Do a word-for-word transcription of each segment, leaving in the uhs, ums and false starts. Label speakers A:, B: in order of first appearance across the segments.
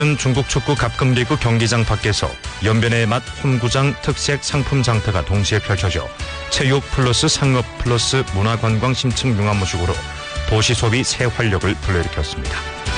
A: 중국 축구 갑급리그 경기장 밖에서 연변의 맛 홈구장 특색 상품 장터가 동시에 펼쳐져 체육 플러스 상업 플러스 문화관광 심층 융합 모식으로 도시 소비 새 활력을 불러일으켰습니다.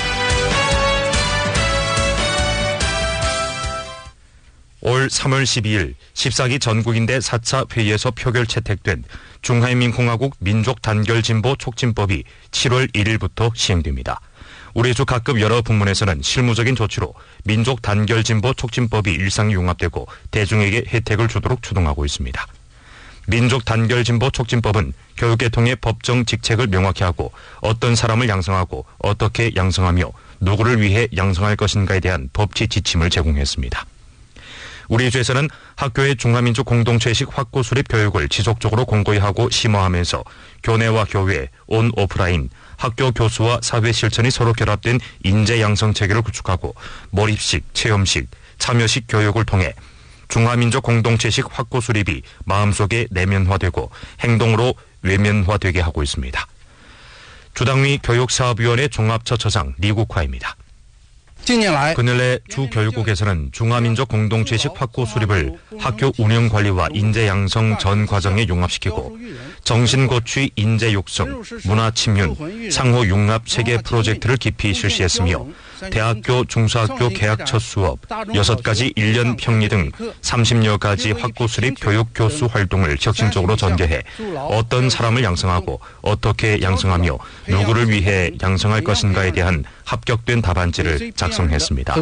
A: 올 삼월 십이일 십사 기 전국인대 사 차 회의에서 표결 채택된 중화인민공화국 민족단결진보 촉진법이 칠월 일일부터 시행됩니다. 우리 주 각급 여러 부문에서는 실무적인 조치로 민족단결진보 촉진법이 일상에 융합되고 대중에게 혜택을 주도록 추동하고 있습니다. 민족단결진보 촉진법은 교육계통의 법정 직책을 명확히 하고 어떤 사람을 양성하고 어떻게 양성하며 누구를 위해 양성할 것인가에 대한 법치 지침을 제공했습니다. 우리 주에서는 학교의 중화민족 공동체식 확고 수립 교육을 지속적으로 공고히 하고 심화하면서 교내와 교외, 온 오프라인, 학교 교수와 사회 실천이 서로 결합된 인재 양성 체계를 구축하고 몰입식, 체험식, 참여식 교육을 통해 중화민족 공동체식 확고 수립이 마음속에 내면화되고 행동으로 외면화되게 하고 있습니다. 주당위 교육사업위원회 종합처처장 리국화입니다. 그늘래 주교육국에서는 중화민족 공동체식 확고 수립을 학교 운영관리와 인재 양성 전 과정에 융합시키고 정신고취 인재 육성, 문화침윤, 상호 융합 체계 프로젝트를 깊이 실시했으며 대학교, 중소학교 개학 첫 수업, 여섯 가지 일 년 평리 등 삼십여 가지 확고 수립 교육 교수 활동을 혁신적으로 전개해 어떤 사람을 양성하고 어떻게 양성하며 누구를 위해 양성할 것인가에 대한 합격된 답안지를 작성했습니다.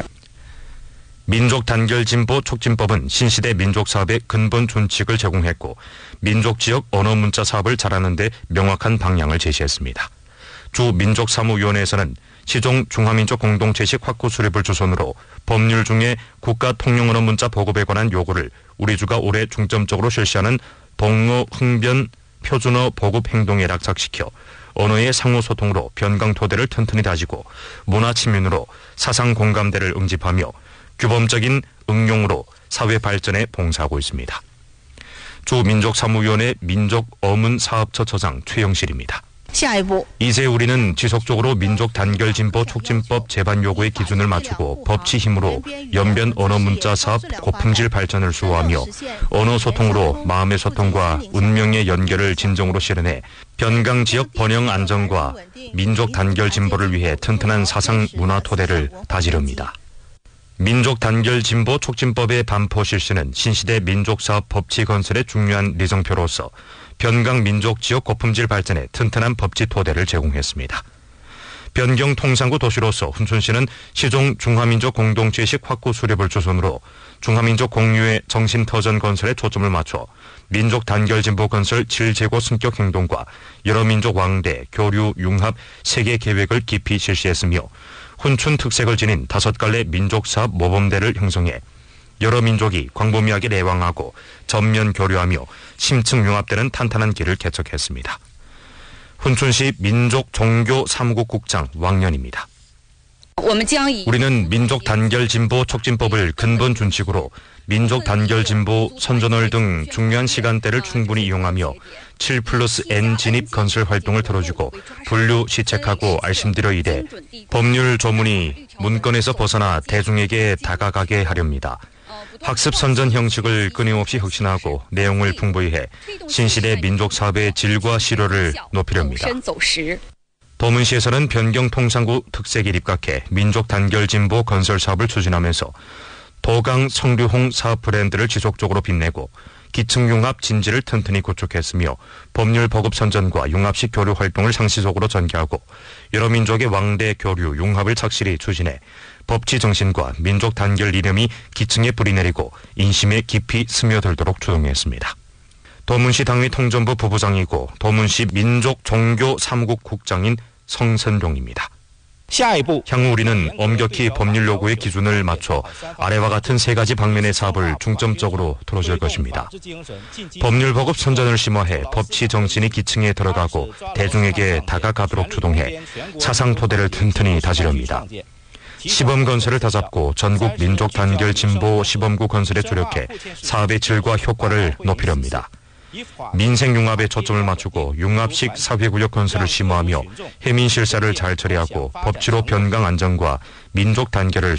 A: 민족단결진보 촉진법은 신시대 민족사업의 근본 준칙을 제공했고 민족지역 언어문자 사업을 잘하는 데 명확한 방향을 제시했습니다. 주 민족사무위원회에서는 시종 중화민족 공동체식 확고 수립을 주선으로 법률 중에 국가 통용 언어 문자 보급에 관한 요구를 우리 주가 올해 중점적으로 실시하는 동어 흥변 표준어 보급 행동에 낙착시켜 언어의 상호 소통으로 변강 토대를 튼튼히 다지고 문화 침윤으로 사상 공감대를 응집하며 규범적인 응용으로 사회 발전에 봉사하고 있습니다. 주 민족사무위원회 민족어문사업처처장 최영실입니다. 이제 우리는 지속적으로 민족단결진보 촉진법 제반 요구의 기준을 맞추고 법치 힘으로 연변 언어문자 사업 고품질 발전을 수호하며 언어소통으로 마음의 소통과 운명의 연결을 진정으로 실현해 변강지역 번영 안정과 민족단결진보를 위해 튼튼한 사상 문화 토대를 다지렵니다. 민족단결진보 촉진법의 반포 실시는 신시대 민족사업 법치 건설의 중요한 리정표로서 변강 민족 지역 고품질 발전에 튼튼한 법치 토대를 제공했습니다. 변경 통상구 도시로서 훈춘시는 시종 중화민족 공동체식 확고 수립을 주선으로 중화민족 공유의 정신터전 건설에 초점을 맞춰 민족 단결진보 건설 질제고 승격 행동과 여러 민족 왕대, 교류, 융합, 세계 계획을 깊이 실시했으며 훈춘 특색을 지닌 다섯 갈래 민족사업 모범대를 형성해 여러 민족이 광범위하게 내왕하고 전면 교류하며 심층 융합되는 탄탄한 길을 개척했습니다. 훈춘시 민족종교사무국국장 왕년입니다. 우리는 민족단결진보 촉진법을 근본 준칙으로 민족단결진보 선전월 등 중요한 시간대를 충분히 이용하며 칠 플러스 엔 진입 건설 활동을 틀어주고 분류 시책하고 알심드려 이래 법률 조문이 문건에서 벗어나 대중에게 다가가게 하렵니다. 학습 선전 형식을 끊임없이 혁신하고 내용을 풍부히 해 신시대 민족사업의 질과 실효를 높이렵니다. 도문시에서는 변경통상구 특색에 입각해 민족단결진보 건설 사업을 추진하면서 도강 성류홍 사업 브랜드를 지속적으로 빛내고 기층융합 진지를 튼튼히 구축했으며 법률 보급 선전과 융합식 교류 활동을 상시적으로 전개하고 여러 민족의 왕대 교류 융합을 착실히 추진해 법치 정신과 민족 단결 이념이 기층에 뿌리내리고 인심에 깊이 스며들도록 추동했습니다. 도문시 당위 통전부 부부장이고 도문시 민족종교사무국국장인 성선룡입니다. 향후 우리는 엄격히 법률 요구의 기준을 맞춰 아래와 같은 세 가지 방면의 사업을 중점적으로 들어줄 것입니다. 법률 보급 선전을 심화해 법치 정신이 기층에 들어가고 대중에게 다가가도록 추동해 사상 토대를 튼튼히 다지렵니다. 시범 건설을 다잡고 전국 민족 단결 진보 시범구 건설에 주력해 사업의 질과 효과를 높이렵니다. 민생 융합에 초점을 맞추고 융합식 사회구역 건설을 심화하며 해민 실사를 잘 처리하고 법치로 변강 안정과 민족 단결을